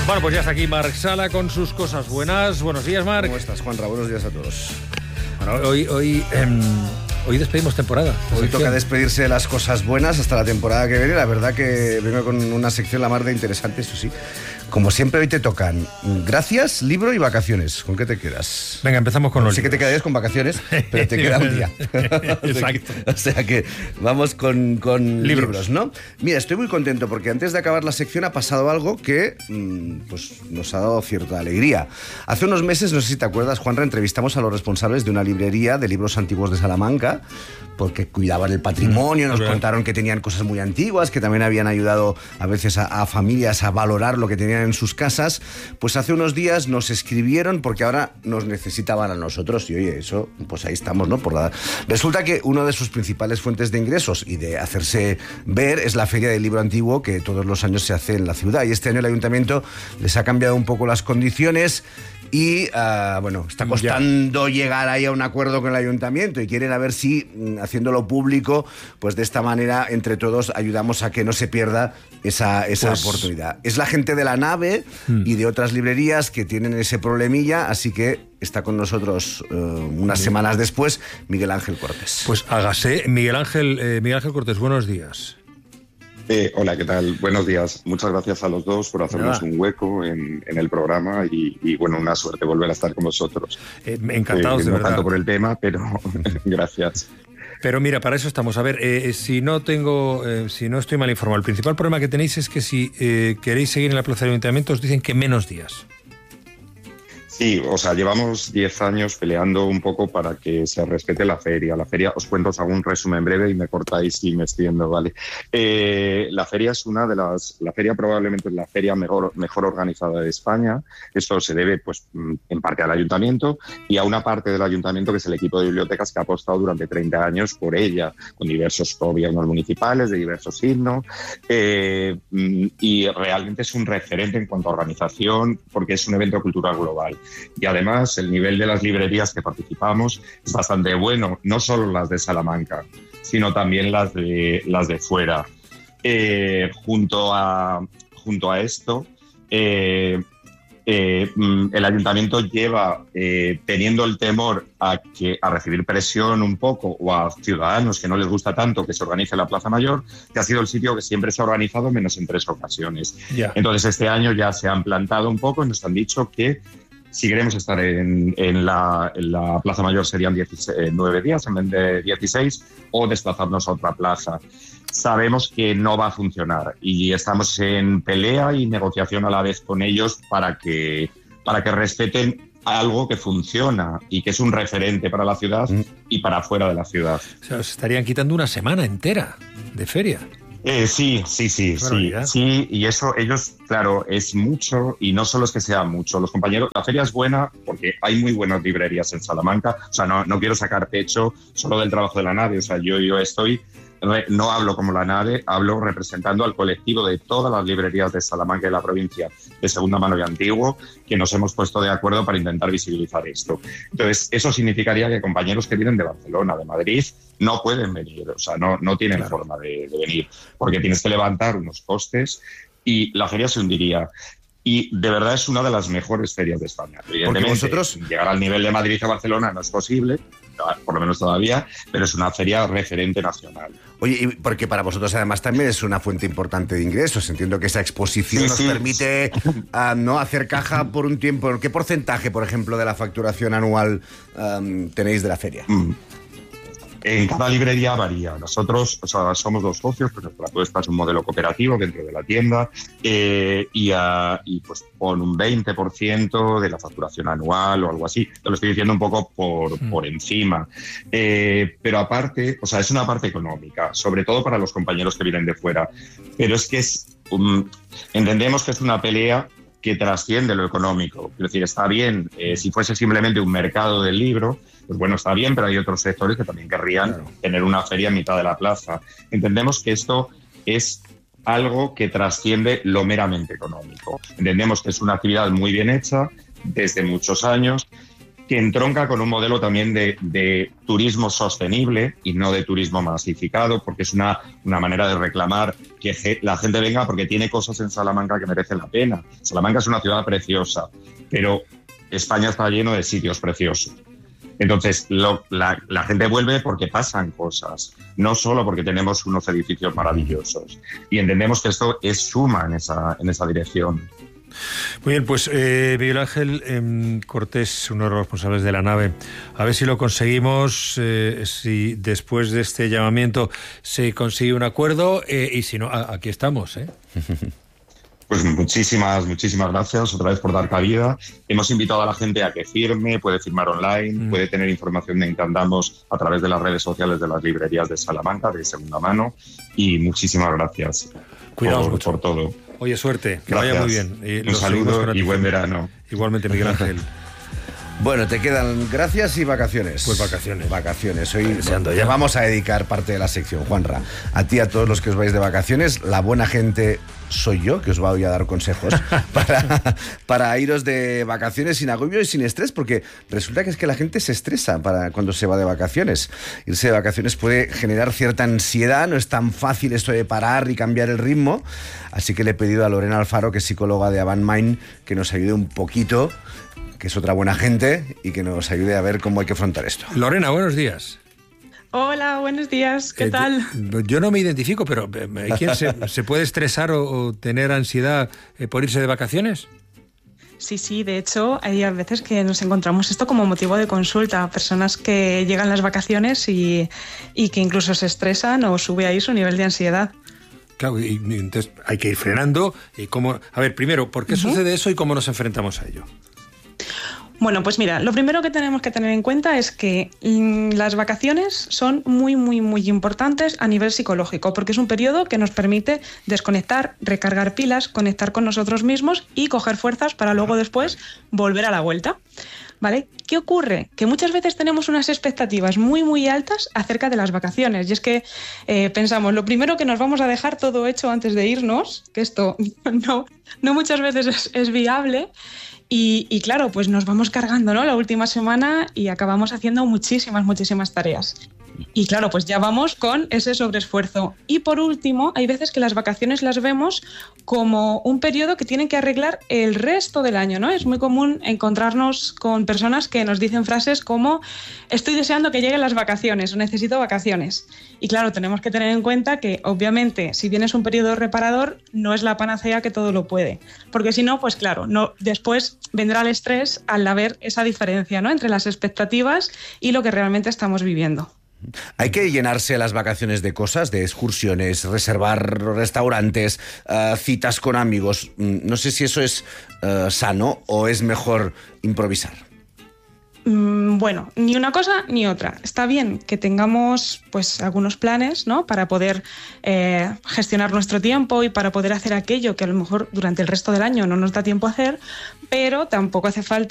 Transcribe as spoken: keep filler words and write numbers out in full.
Bueno, pues ya está aquí Marc Sala con sus cosas buenas. Buenos días, Marc. ¿Cómo estás, Juanra? Buenos días a todos. Bueno, hoy, hoy, eh, hoy despedimos temporada. Hoy sección. Toca despedirse de las cosas buenas hasta la temporada que viene. La verdad que vengo con una sección la más de interesante, eso sí. Como siempre, hoy te tocan gracias, libro y vacaciones. ¿Con qué te quedas? Venga, empezamos con los Sé libros. Que te quedarías con vacaciones, pero te queda un día. Exacto. O sea que vamos con, con libros. libros, ¿no? Mira, estoy muy contento porque antes de acabar la sección ha pasado algo que pues, nos ha dado cierta alegría. Hace unos meses, no sé si te acuerdas, Juanra, entrevistamos a los responsables de una librería de libros antiguos de Salamanca porque cuidaban el patrimonio, nos contaron que tenían cosas muy antiguas, que también habían ayudado a veces a, a familias a valorar lo que tenían en sus casas. Pues hace unos días nos escribieron porque ahora nos necesitaban a nosotros y oye, eso, pues ahí estamos, ¿no? Por la... Resulta que una de sus principales fuentes de ingresos y de hacerse ver es la Feria del Libro Antiguo que todos los años se hace en la ciudad, y este año el ayuntamiento les ha cambiado un poco las condiciones y, uh, bueno, está costando ya. llegar ahí a un acuerdo con el ayuntamiento y quieren a ver si, haciéndolo público, pues de esta manera, entre todos, ayudamos a que no se pierda esa, esa pues... oportunidad. Es la gente de la nave hmm. y de otras librerías que tienen ese problemilla, así que está con nosotros uh, unas sí. semanas después Miguel Ángel Cortés. Pues hágase. Miguel Ángel, eh, Miguel Ángel Cortés, buenos días. Eh, hola, ¿qué tal? Buenos días. Muchas gracias a los dos por hacernos Nada. un hueco en, en el programa y, y, bueno, una suerte volver a estar con vosotros. Eh, encantados, eh, de no verdad. tanto por el tema, pero gracias. Pero mira, para eso estamos. A ver, eh, si no tengo, eh, si no estoy mal informado, el principal problema que tenéis es que si eh, queréis seguir en la plaza de ayuntamiento os dicen que menos días. Sí, o sea, llevamos diez años peleando un poco para que se respete la feria. La feria, os cuento, os hago un resumen breve y me cortáis si me extiendo, ¿vale? Eh, la feria es una de las... La feria probablemente es la feria mejor, mejor organizada de España. Esto se debe, pues, en parte al ayuntamiento y a una parte del ayuntamiento que es el equipo de bibliotecas que ha apostado durante treinta años por ella, con diversos gobiernos municipales, de diversos signos. Eh, y realmente es un referente en cuanto a organización porque es un evento cultural global. Y además el nivel de las librerías que participamos es bastante bueno, no solo las de Salamanca, sino también las de, las de fuera. Eh, junto, a, junto a esto, eh, eh, el ayuntamiento lleva eh, teniendo el temor a, que, a recibir presión un poco o a ciudadanos que no les gusta tanto que se organice la Plaza Mayor, que ha sido el sitio que siempre se ha organizado menos en tres ocasiones. Yeah. Entonces este año ya se han plantado un poco y nos han dicho que si queremos estar en, en, la, en la Plaza Mayor serían diecinueve días en vez de dieciséis o desplazarnos a otra plaza. Sabemos que no va a funcionar y estamos en pelea y negociación a la vez con ellos para que, para que respeten algo que funciona y que es un referente para la ciudad mm. y para fuera de la ciudad. O sea, os estarían quitando una semana entera de feria. Eh, sí, sí, sí, sí, sí, y eso ellos, claro, es mucho y no solo es que sea mucho. Los compañeros, la feria es buena porque hay muy buenas librerías en Salamanca, o sea, no, no quiero sacar pecho solo del trabajo de la nave, o sea, yo, yo estoy, no hablo como la nave, hablo representando al colectivo de todas las librerías de Salamanca y la provincia de segunda mano y antiguo, que nos hemos puesto de acuerdo para intentar visibilizar esto. Entonces, eso significaría que compañeros que vienen de Barcelona, de Madrid, no pueden venir, o sea, no, no tienen claro. forma de, de venir, porque tienes que levantar unos costes y la feria se hundiría. Y de verdad es una de las mejores ferias de España. Evidentemente, vosotros... llegar al nivel de Madrid a Barcelona no es posible, por lo menos todavía, pero es una feria referente nacional. Oye, y porque para vosotros además también es una fuente importante de ingresos. Entiendo que esa exposición sí, nos sí. permite uh, no hacer caja por un tiempo. ¿Qué porcentaje, por ejemplo, de la facturación anual um, tenéis de la feria? Mm. En cada librería varía. Nosotros, o sea, somos dos socios, pero la apuesta es un modelo cooperativo dentro de la tienda eh, y, uh, y pues con un veinte por ciento de la facturación anual o algo así. Te lo estoy diciendo un poco por, mm. por encima. Eh, pero aparte, o sea, es una parte económica, sobre todo para los compañeros que vienen de fuera. Pero es que es, um, entendemos que es una pelea que trasciende lo económico. Es decir, está bien, eh, si fuese simplemente un mercado del libro, pues bueno, está bien, pero hay otros sectores que también querrían claro. tener una feria en mitad de la plaza. Entendemos que esto es algo que trasciende lo meramente económico. Entendemos que es una actividad muy bien hecha desde muchos años que entronca con un modelo también de, de turismo sostenible y no de turismo masificado, porque es una, una manera de reclamar que la gente venga porque tiene cosas en Salamanca que merecen la pena. Salamanca es una ciudad preciosa, pero España está lleno de sitios preciosos. Entonces, lo, la, la gente vuelve porque pasan cosas, no solo porque tenemos unos edificios maravillosos. Y entendemos que esto es suma en esa, en esa dirección. Muy bien, pues eh, Miguel Ángel eh, Cortés, uno de los responsables de la nave, a ver si lo conseguimos, eh, si después de este llamamiento se consigue un acuerdo, eh, y si no, a, aquí estamos, ¿eh? Pues muchísimas, muchísimas gracias otra vez por dar cabida. Hemos invitado a la gente a que firme, puede firmar online, mm. puede tener información de en que andamos a través de las redes sociales de las librerías de Salamanca, de segunda mano, y muchísimas gracias Cuidaos por, por todo. Oye, suerte, que gracias. Vaya muy bien. Y un saludo y buen verano. Igualmente, Miguel Ángel. Bueno, te quedan gracias y vacaciones. Pues vacaciones. Vacaciones. Hoy deseando ya. Vamos a dedicar parte de la sección, Juanra. A ti, a todos los que os vais de vacaciones, la buena gente soy yo, que os voy a dar consejos para, para iros de vacaciones sin agobio y sin estrés, porque resulta que es que la gente se estresa para cuando se va de vacaciones. Irse de vacaciones puede generar cierta ansiedad, no es tan fácil esto de parar y cambiar el ritmo, así que le he pedido a Lorena Alfaro, que es psicóloga de Avant Mind, que nos ayude un poquito, que es otra buena gente, y que nos ayude a ver cómo hay que afrontar esto. Lorena, buenos días. Hola, buenos días, ¿qué eh, tal? Yo no me identifico, pero ¿quién se, se puede estresar o, o tener ansiedad eh, por irse de vacaciones? Sí, sí, de hecho hay a veces que nos encontramos esto como motivo de consulta, personas que llegan las vacaciones y, y que incluso se estresan o sube ahí su nivel de ansiedad. Claro, y, y entonces hay que ir frenando. Y cómo, a ver, primero, ¿por qué uh-huh. sucede eso y cómo nos enfrentamos a ello? Bueno, pues mira, lo primero que tenemos que tener en cuenta es que mmm, las vacaciones son muy, muy, muy importantes a nivel psicológico, porque es un periodo que nos permite desconectar, recargar pilas, conectar con nosotros mismos y coger fuerzas para luego después volver a la vuelta. ¿Vale? ¿Qué ocurre? Que muchas veces tenemos unas expectativas muy, muy altas acerca de las vacaciones. Y es que eh, pensamos, lo primero que nos vamos a dejar todo hecho antes de irnos, que esto no, no muchas veces es, es viable. Y, y claro, pues nos vamos cargando, ¿no?, la última semana y acabamos haciendo muchísimas, muchísimas tareas. Y claro, pues ya vamos con ese sobreesfuerzo. Y por último, hay veces que las vacaciones las vemos como un periodo que tienen que arreglar el resto del año, ¿no? Es muy común encontrarnos con personas que nos dicen frases como estoy deseando que lleguen las vacaciones o necesito vacaciones. Y claro, tenemos que tener en cuenta que obviamente si bien es un periodo reparador, no es la panacea que todo lo puede. Porque si no, pues claro, no, después vendrá el estrés al haber esa diferencia, ¿no?, entre las expectativas y lo que realmente estamos viviendo. Hay que llenarse las vacaciones de cosas, de excursiones, reservar restaurantes, uh, citas con amigos. No sé si eso es uh, sano o es mejor improvisar. Bueno, ni una cosa ni otra. Está bien que tengamos pues algunos planes, ¿no?, para poder eh, gestionar nuestro tiempo y para poder hacer aquello que a lo mejor durante el resto del año no nos da tiempo a hacer, pero tampoco hace falta